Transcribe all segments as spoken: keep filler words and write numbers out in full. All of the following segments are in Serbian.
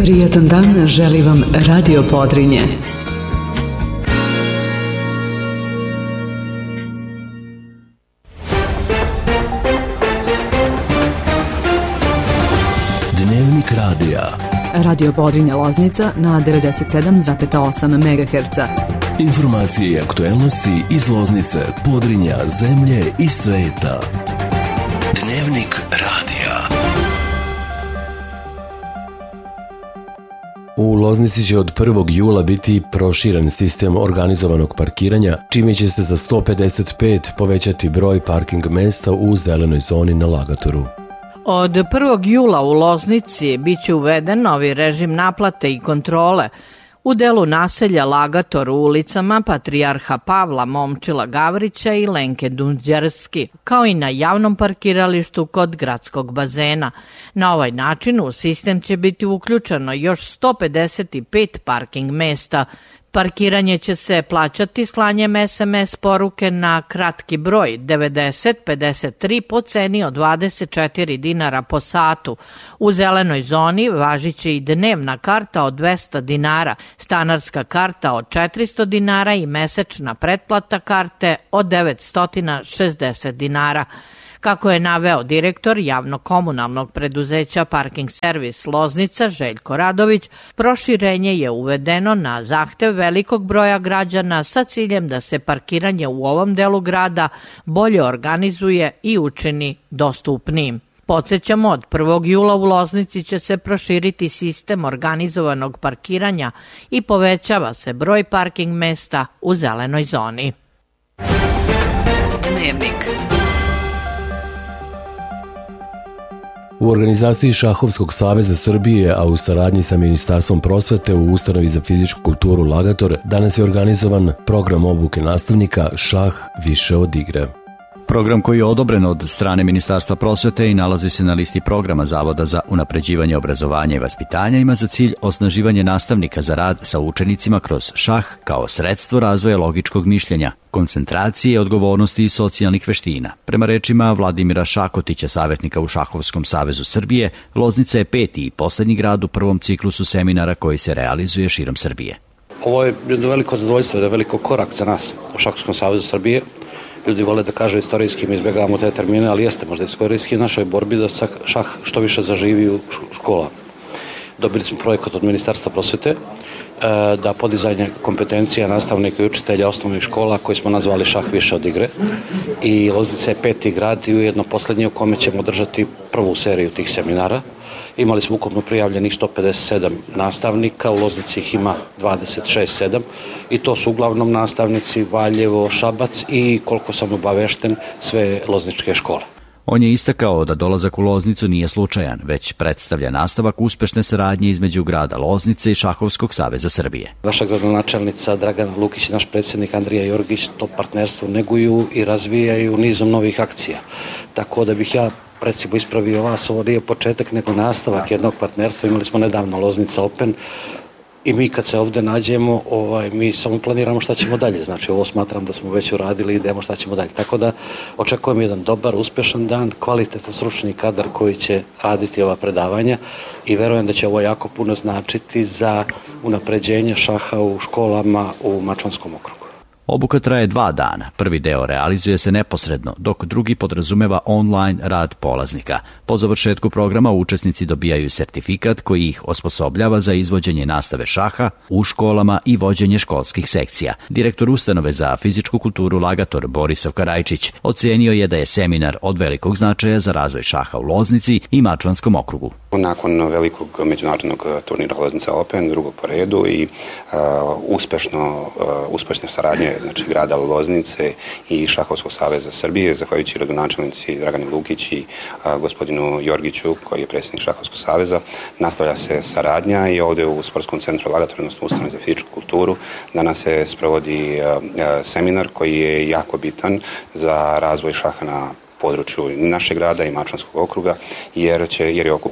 Prijatan dan želi vam Radio Podrinje. Dnevnik radija. Radio Podrinje Loznica na devedeset sedam zarez osam megaherca. Informacije i aktuelnosti iz Loznice, Podrinja, zemlje i sveta. Dnevnik radija. U Loznici će od prvog jula biti proširen sistem organizovanog parkiranja, čime će se za sto pedeset pet povećati broj parking mesta u zelenoj zoni na Lagatoru. Od prvog jula u Loznici biće uveden novi režim naplate i kontrole u delu naselja Lagator u ulicama Patrijarha Pavla, Momčila Gavrića i Lenke Dunđerski, kao i na javnom parkiralištu kod gradskog bazena. Na ovaj način u sistem će biti uključeno još sto pedeset pet parking mesta. Parkiranje će se plaćati slanjem es em es poruke na kratki broj devedeset pedeset tri po ceni od dvadeset četiri dinara po satu. U zelenoj zoni važiće i dnevna karta od dvesta dinara, stanarska karta od četiristo dinara i mesečna pretplata karte od devetsto šezdeset dinara. Kako je naveo direktor javno-komunalnog preduzeća Parking servis Loznica Željko Radović, proširenje je uvedeno na zahtev velikog broja građana sa ciljem da se parkiranje u ovom delu grada bolje organizuje i učini dostupnijim. Podsjećamo, od prvog jula u Loznici će se proširiti sistem organizovanog parkiranja i povećava se broj parking mesta u zelenoj zoni. Dnevnik. U organizaciji Šahovskog saveza Srbije, a u saradnji sa Ministarstvom prosvete u Ustanovi za fizičku kulturu Lagator, danas je organizovan program obuke nastavnika Šah više od igre. Program koji je odobren od strane Ministarstva prosvete i nalazi se na listi programa Zavoda za unapređivanje obrazovanja i vaspitanja ima za cilj osnaživanje nastavnika za rad sa učenicima kroz šah kao sredstvo razvoja logičkog mišljenja, koncentracije, odgovornosti i socijalnih veština. Prema rečima Vladimira Šakotića, savjetnika u Šahovskom savezu Srbije, Loznica je peti i poslednji grad u prvom ciklusu seminara koji se realizuje širom Srbije. Ovo je veliko zadovoljstvo, da je veliko korak za nas u Šahovskom savezu Srbije. Ljudi vole da kažu istorijski, mi izbjegavamo te termine, ali jeste možda istorijski u našoj borbi da šah što više zaživi u škola. Dobili smo projekat od Ministarstva prosvete da podizanje kompetencija nastavnika i učitelja osnovnih škola koji smo nazvali Šah više od igre, i Loznica je peti grad i ujedno poslednji u kome ćemo održati prvu seriju tih seminara. Imali smo ukupno prijavljenih sto pedeset sedam nastavnika, u Loznici ih ima dvadeset šest sedam i to su uglavnom nastavnici Valjevo, Šabac i, koliko sam obavešten, sve lozničke škole. On je istakao da dolazak u Loznicu nije slučajan, već predstavlja nastavak uspešne saradnje između grada Loznice i Šahovskog saveza Srbije. Vaša gradonačelnica Dragana Lukić i naš predsjednik Andrija Jorgić to partnerstvo neguju i razvijaju nizom novih akcija. Tako da bih ja recimo ispravio vas, ovo nije početak nego nastavak jednog partnerstva. Imali smo nedavno Loznica Open i mi kad se ovde nađemo, ovaj, mi samo planiramo šta ćemo dalje. Znači ovo smatram da smo već uradili i idemo šta ćemo dalje. Tako da očekujem jedan dobar, uspešan dan, kvalitetan stručni kadar koji će raditi ova predavanja i verujem da će ovo jako puno značiti za unapređenje šaha u školama u Mačvanskom okrugu. Obuka traje dva dana. Prvi deo realizuje se neposredno, dok drugi podrazumeva online rad polaznika. Po završetku programa učesnici dobijaju sertifikat koji ih osposobljava za izvođenje nastave šaha u školama i vođenje školskih sekcija. Direktor Ustanove za fizičku kulturu Lagator Borisav Karajčić ocenio je da je seminar od velikog značaja za razvoj šaha u Loznici i Mačvanskom okrugu. Nakon velikog međunarodnog turnira Loznica Open, drugog po redu i uh, uspešno, uh, uspešne saradnje znači grada Loznice i Šahovskog saveza Srbije, zahvaljujući gradonačelnici Dragani Lukić i a, gospodinu Jorgiću, koji je predsjednik Šahovskog saveza, nastavlja se saradnja i ovde u Sportskom centru Lagator, odnosno Ustanovi za fizičku kulturu, danas se sprovodi a, a, seminar koji je jako bitan za razvoj šaha na području našeg grada i Mačvanskog okruga, jer, će, jer je okupio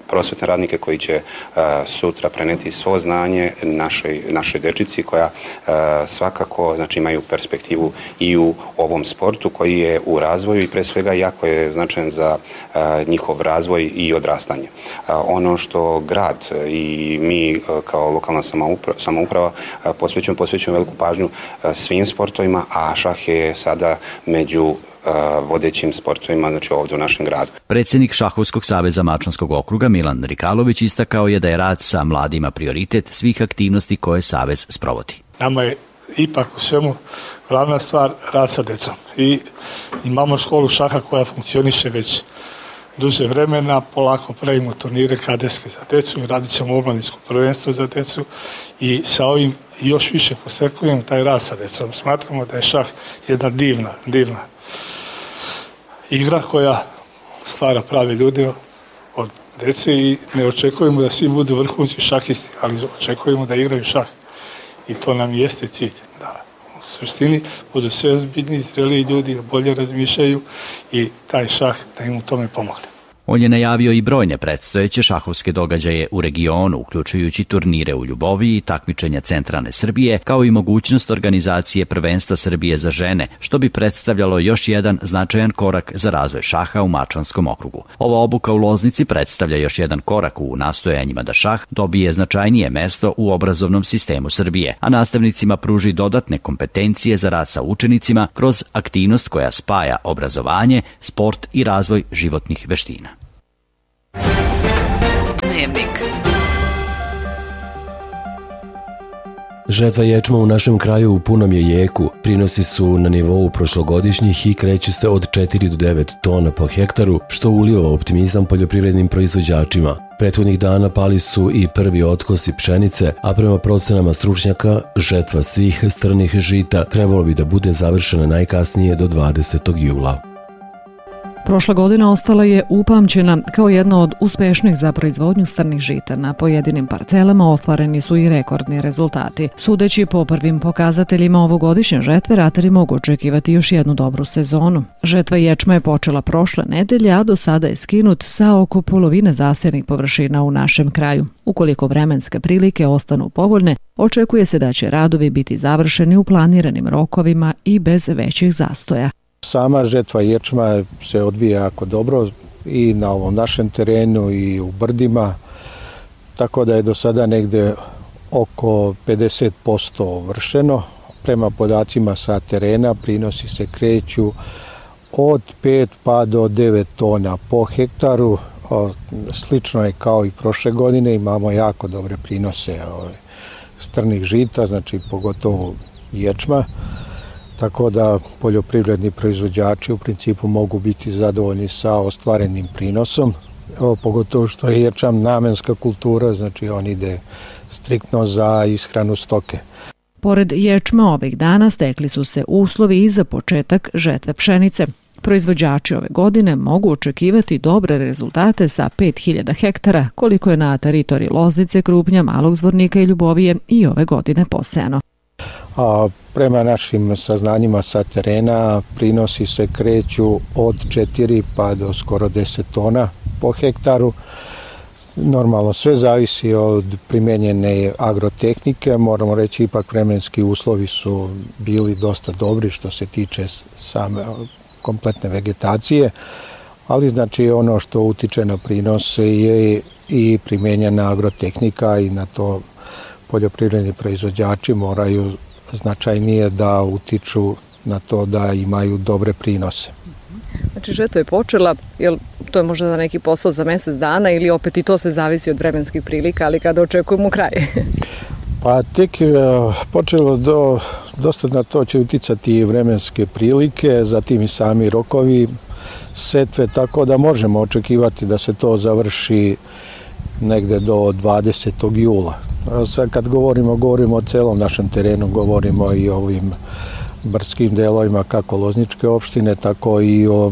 prosvetne radnike koji će uh, sutra preneti svo znanje našoj, našoj dečici koja uh, svakako znači, imaju perspektivu i u ovom sportu koji je u razvoju i pre svega jako je značajan za uh, njihov razvoj i odrastanje. Uh, ono što grad i mi uh, kao lokalna samouprava, samouprava uh, posvećujemo, posvećujemo veliku pažnju uh, svim sportovima, a šah je sada među vodećim sportovima, znači ovdje u našem gradu. Predsjednik Šahovskog saveza Mačvanskog okruga Milan Rikalović istakao je da je rad sa mladima prioritet svih aktivnosti koje savez sprovodi. Nama je ipak u svemu glavna stvar rad sa decom. I imamo školu šaha koja funkcioniše već duže vremena, polako pravimo turnire kadeske za decu i radit ćemo omladinsko prvenstvo za decu i sa ovim još više posekujemo taj rad sa decom. Smatramo da je šah jedna divna, divna igra koja stvara prave ljude od dece i ne očekujemo da svi budu vrhunski šahisti, ali očekujemo da igraju šah i to nam jeste cilj. Da u suštini budu sve ozbiljni, zreliji ljudi, bolje razmišljaju i taj šah da im u tome pomogne. On je najavio i brojne predstojeće šahovske događaje u regionu, uključujući turnire u Ljuboviji, takmičenja centralne Srbije, kao i mogućnost organizacije prvenstva Srbije za žene, što bi predstavljalo još jedan značajan korak za razvoj šaha u Mačvanskom okrugu. Ova obuka u Loznici predstavlja još jedan korak u nastojanjima da šah dobije značajnije mesto u obrazovnom sistemu Srbije, a nastavnicima pruži dodatne kompetencije za rad sa učenicima kroz aktivnost koja spaja obrazovanje, sport i razvoj životnih veština. Dnevnik. Žetva ječma u našem kraju u punom je jeku. Prinosi su na nivou prošlogodišnjih i kreću se od četiri do devet tona po hektaru, što ulijeva optimizam poljoprivrednim proizvođačima. Prethodnih dana pali su i prvi otkosi pšenice, a prema procenama stručnjaka, žetva svih strnih žita trebalo bi da bude završena najkasnije do dvadesetog jula. Prošla godina ostala je upamćena kao jedna od uspešnih za proizvodnju strnih žita. Na pojedinim parcelama ostvareni su i rekordni rezultati. Sudeći po prvim pokazateljima ovogodišnje žetve, ratari mogu očekivati još jednu dobru sezonu. Žetva ječma je počela prošle nedelje, a do sada je skinut sa oko polovine zasejanih površina u našem kraju. Ukoliko vremenske prilike ostanu povoljne, očekuje se da će radovi biti završeni u planiranim rokovima i bez većih zastoja. Sama žetva ječma se odvija jako dobro i na ovom našem terenu i u brdima, tako da je do sada negde oko pedeset posto vršeno. Prema podacima sa terena prinosi se kreću od pet pa do devet tona po hektaru. Slično je kao i prošle godine, imamo jako dobre prinose strnih žita, znači pogotovo ječma. Tako da poljoprivredni proizvođači u principu mogu biti zadovoljni sa ostvarenim prinosom, evo, pogotovo što je ječam namenska kultura, znači on ide striktno za ishranu stoke. Pored ječma ovih dana stekli su se uslovi i za početak žetve pšenice. Proizvođači ove godine mogu očekivati dobre rezultate sa pet hiljada hektara, koliko je na teritoriji Loznice, Krupnja, Malog Zvornika i Ljubovije i ove godine posejano. A prema našim saznanjima sa terena prinosi se kreću od četiri pa do skoro deset tona po hektaru. Normalno sve zavisi od primjenjene agrotehnike, moramo reći ipak vremenski uslovi su bili dosta dobri što se tiče same kompletne vegetacije, ali znači ono što utiče na prinose je i primjenjena agrotehnika i na to poljoprivredni proizvođači moraju značajnije da utiču na to da imaju dobre prinose. Znači žetva je počela, jel to je možda za neki posao za mjesec dana ili opet i to se zavisi od vremenskih prilika, ali kada očekujemo kraj? Pa tek je počelo, do, dosta na to će uticati i vremenske prilike, zatim i sami rokovi setve, tako da možemo očekivati da se to završi negde do dvadesetog jula. Sad kad govorimo, govorimo o celom našem terenu, govorimo i o ovim brdskim delovima kako Lozničke opštine, tako i o,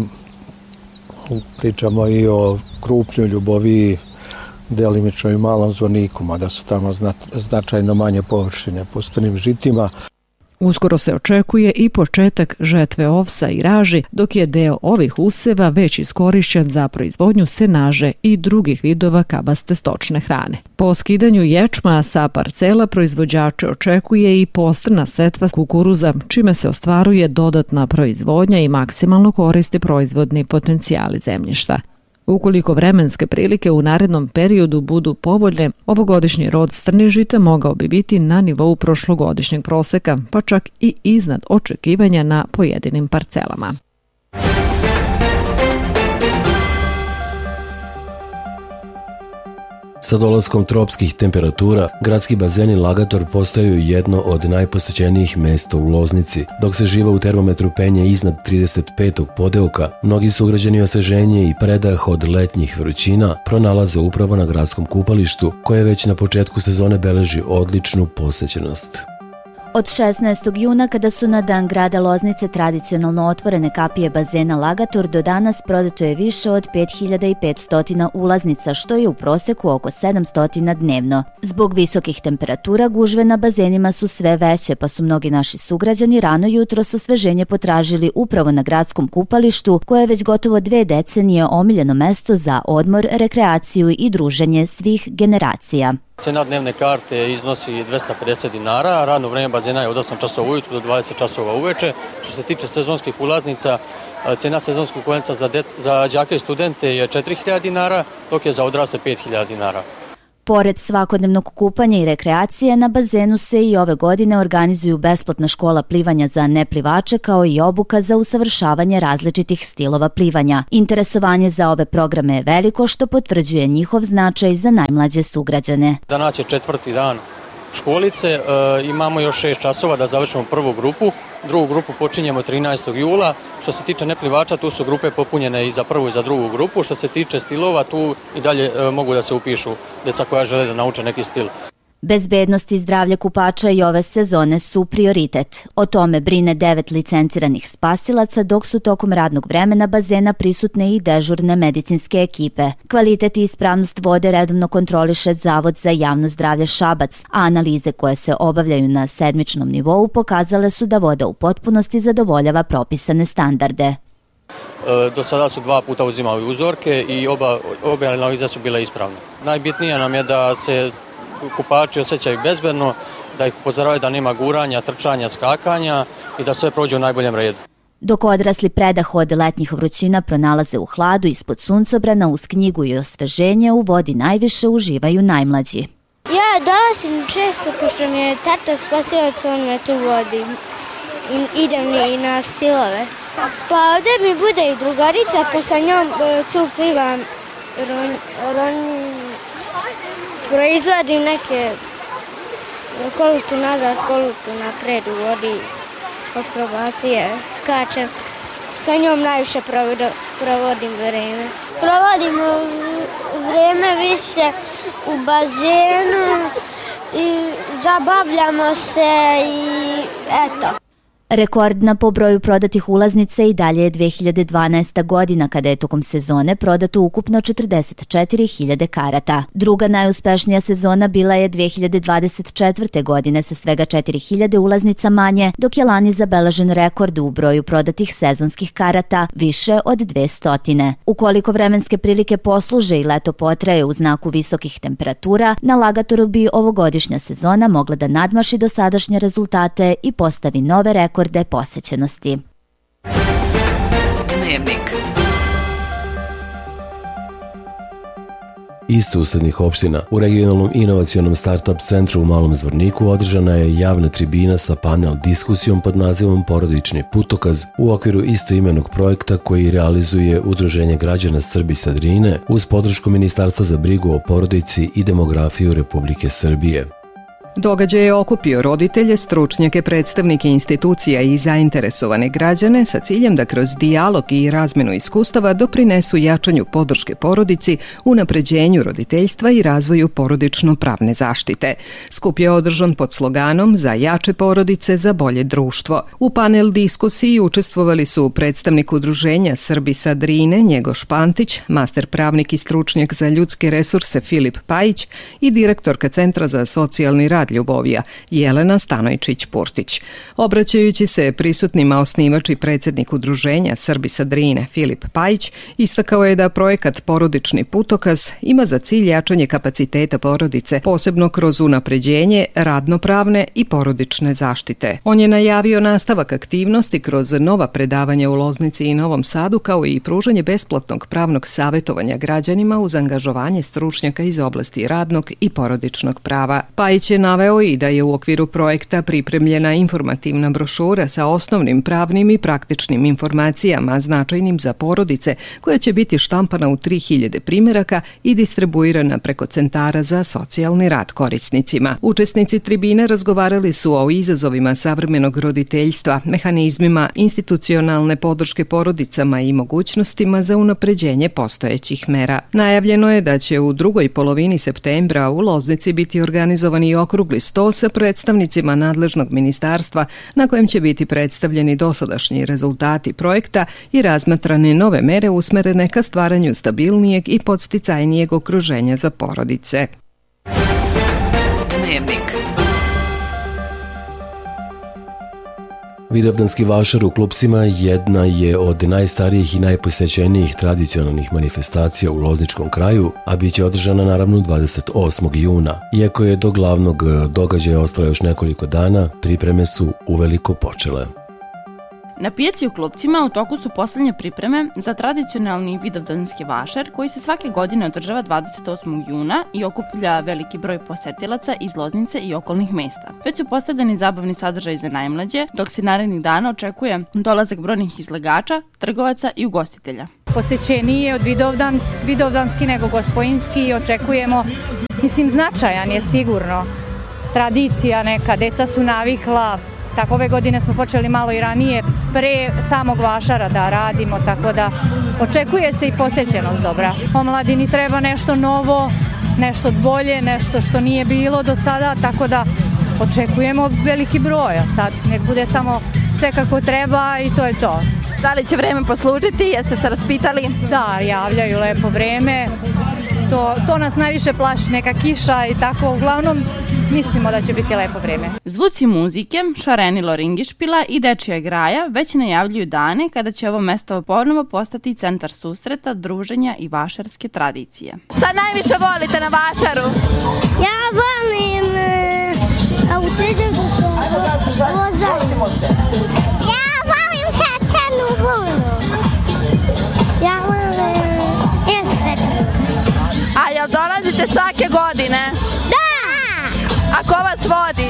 pričamo i o Krupnju, Ljuboviji, delimično i Malom Zvorniku, mada su tamo značajno manje površine po strnim žitima. Uskoro se očekuje i početak žetve ovsa i raži, dok je deo ovih useva već iskorišćen za proizvodnju senaže i drugih vidova kabaste stočne hrane. Po skidanju ječma sa parcela proizvođače očekuje i postrna setva kukuruza, čime se ostvaruje dodatna proizvodnja i maksimalno koristi proizvodni potencijali zemljišta. Ukoliko vremenske prilike u narednom periodu budu povoljne, ovogodišnji rod strnih žita mogao bi biti na nivou prošlogodišnjeg proseka, pa čak i iznad očekivanja na pojedinim parcelama. Sa dolaskom tropskih temperatura, gradski bazeni Lagator postaju jedno od najposećenijih mesta u Loznici. Dok se živa u termometru penje iznad trideset petog podeoka, mnogi sugrađani osveženje i predah od letnjih vrućina pronalaze upravo na gradskom kupalištu, koje već na početku sezone beleži odličnu posećenost. Od šesnaestog juna, kada su na dan grada Loznice tradicionalno otvorene kapije bazena Lagator, do danas prodato je više od pet hiljada petsto ulaznica, što je u proseku oko sedamsto dnevno. Zbog visokih temperatura gužve na bazenima su sve veće, pa su mnogi naši sugrađani rano jutros osveženje potražili upravo na gradskom kupalištu, koje je već gotovo dve decenije omiljeno mesto za odmor, rekreaciju i druženje svih generacija. Cena dnevne karte iznosi dvesta pedeset dinara, radno vreme bazena je od osam časova ujutru do dvadeset časova uveče. Što se tiče sezonskih ulaznica, cena sezonskih ulaznica za, za đake i studente je četiri hiljade dinara, dok je za odrasle pet hiljada dinara. Pored svakodnevnog kupanja i rekreacije, na bazenu se i ove godine organizuju besplatna škola plivanja za neplivače, kao i obuka za usavršavanje različitih stilova plivanja. Interesovanje za ove programe je veliko, što potvrđuje njihov značaj za najmlađe sugrađane. Danas je četvrti dan školice, e, imamo još šest časova da završimo prvu grupu, drugu grupu počinjemo trinaestog jula. Što se tiče neplivača, tu su grupe popunjene i za prvu i za drugu grupu. Što se tiče stilova, tu i dalje e, mogu da se upišu deca koja žele da nauče neki stil. Bezbednost i zdravlje kupača i ove sezone su prioritet. O tome brine devet licenciranih spasilaca, dok su tokom radnog vremena bazena prisutne i dežurne medicinske ekipe. Kvalitet i ispravnost vode redovno kontroliše Zavod za javno zdravlje Šabac, a analize koje se obavljaju na sedmičnom nivou pokazale su da voda u potpunosti zadovoljava propisane standarde. E, do sada su dva puta uzimali uzorke i oba, obe analize su bile ispravne. Najbitnije nam je da se kupači osjećaju bezbedno, da ih upozoravaju da nema guranja, trčanja, skakanja i da sve prođe u najboljem redu. Dok odrasli predah od letnjih vrućina pronalaze u hladu ispod suncobrana, uz knjigu i osveženje u vodi najviše uživaju najmlađi. Ja dolazim često, pošto mi je tata spasilac, on me tu vodi. I, idem i na stilove. Pa ovdje mi bude i drugarica, pa sa njom tu plivam ron, ron, proizvodim neke kolutu nazad, kolutu napred u vodi, akrobacije, skačem. Sa njom najviše provodim vreme. Provodim vreme više u bazenu i zabavljamo se i eto. Rekordna po broju prodatih ulaznica i dalje je dve hiljade dvanaesta godina, kada je tokom sezone prodato ukupno četrdeset četiri hiljade karata. Druga najuspešnija sezona bila je dve hiljade dvadeset četvrte. godine sa svega četiri hiljade ulaznica manje, dok je lani zabeležen rekord u broju prodatih sezonskih karata, više od dvesta. Ukoliko vremenske prilike posluže i leto potraje u znaku visokih temperatura, na Lagatoru bi ovogodišnja sezona mogla da nadmaši dosadašnje rezultate i postavi nove rekorde posećenosti. Dnevnik. Iz susednih opština, u regionalnom inovacionom startup centru u Malom Zvorniku održana je javna tribina sa panel diskusijom pod nazivom Porodični putokaz u okviru istoimenog projekta koji realizuje Udruženje građana Srbi sa Drine uz podršku Ministarstva za brigu o porodici i demografiju Republike Srbije. Događaj je okupio roditelje, stručnjake, predstavnike institucija i zainteresovane građane sa ciljem da kroz dijalog i razmenu iskustava doprinesu jačanju podrške porodici, unapređenju roditeljstva i razvoju porodično-pravne zaštite. Skup je održan pod sloganom Za jače porodice, za bolje društvo. U panel diskusiji učestvovali su predstavnik Udruženja Srbi sa Drine, Njegoš Pantić, master pravnik i stručnjak za ljudske resurse Filip Pajić i direktorka Centra za socijalni rad grad Ljubovija, Jelena Stanojčić-Purtić. Obraćajući se prisutnima, osnivač i predsjednik udruženja Srbi sa Drine, Filip Pajić, istakao je da projekat Porodični putokaz ima za cilj jačanje kapaciteta porodice, posebno kroz unapređenje radnopravne i porodične zaštite. On je najavio nastavak aktivnosti kroz nova predavanja u Loznici i Novom Sadu, kao i pružanje besplatnog pravnog savjetovanja građanima uz angažovanje stručnjaka iz oblasti radnog i porodičnog prava. Pajić je naveo i da je u okviru projekta pripremljena informativna brošura sa osnovnim pravnim i praktičnim informacijama značajnim za porodice, koja će biti štampana u tri hiljade primjeraka i distribuirana preko centara za socijalni rad korisnicima. Učesnici tribine razgovarali su o izazovima savremenog roditeljstva, mehanizmima institucionalne podrške porodicama i mogućnostima za unapređenje postojećih mera. Najavljeno je da će u drugoj polovini septembra u Loznici biti organizovan i okrugli sto sa predstavnicima nadležnog ministarstva, na kojem će biti predstavljeni dosadašnji rezultati projekta i razmatrane nove mere usmerene ka stvaranju stabilnijeg i podsticajnijeg okruženja za porodice. Dnevnik. Vidovdanski vašar u Klupcima jedna je od najstarijih i najposećenijih tradicionalnih manifestacija u Lozničkom kraju, a bit će održana naravno dvadeset osmog juna. Iako je do glavnog događaja ostalo još nekoliko dana, pripreme su uveliko počele. Na pijaci u Klupcima u toku su poslednje pripreme za tradicionalni vidovdanski vašar koji se svake godine održava dvadeset osmog juna i okuplja veliki broj posetilaca iz Loznice i okolnih mesta. Već su postavljeni zabavni sadržaj za najmlađe, dok se narednih dana očekuje dolazak brojnih izlagača, trgovaca i ugostitelja. Posećeniji je od vidovdan, vidovdanski nego gospojinski i očekujemo, mislim, značajan je sigurno. Tradicija neka, deca su navikla. Tako ove godine smo počeli malo i ranije pre samog vašara da radimo, tako da očekuje se i posjećenost dobra. Omladini treba nešto novo, nešto bolje, nešto što nije bilo do sada, tako da očekujemo veliki broj, a sad nek bude samo sve kako treba i to je to. Da li će vreme poslužiti, jeste se raspitali? Da, javljaju lepo vreme, to, to nas najviše plaši, neka kiša i tako, uglavnom mislimo da će biti lepo vreme. Zvuci muzike, šarenilo ringišpila i dečija graja već najavljuju dane kada će ovo mesto ponovo postati centar susreta, druženja i vašarske tradicije. Šta najviše volite na vašaru? Ja volim autizam vozaju. Ja volim čečenu vunu. Ja volim iskretnu. A jel dolazite svake godine? Da! A ko vas vodi?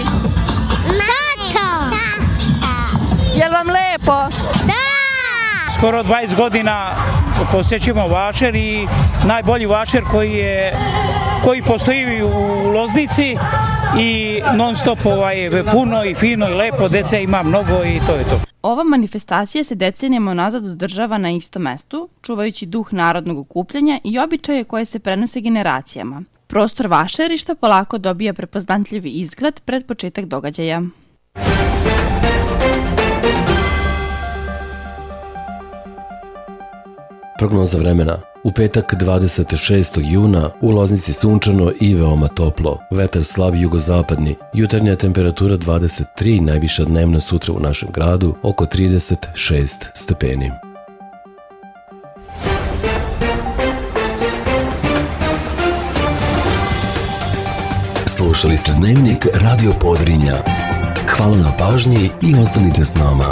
Tato! Jel vam lepo? Da! Skoro dvadeset godina posjećujemo vašer i najbolji vašer koji je koji postoji u Loznici i non stop ovaj, puno i fino i lepo, dece ima mnogo i to je to. Ova manifestacija se decenijama nazad održava na istom mestu, čuvajući duh narodnog okupljanja i običaje koje se prenose generacijama. Prostor vašarišta polako dobija prepoznatljivi izgled pred početak događaja. Prognoza vremena. U petak dvadeset šestog juna u Loznici sunčano i veoma toplo. Vetar slab jugozapadni. Jutarnja temperatura dvadeset tri, najviša dnevna sutra u našem gradu oko trideset šest stepeni. Slušali ste Dnevnik Radio Podrinja. Hvala na pažnji i ostanite s nama.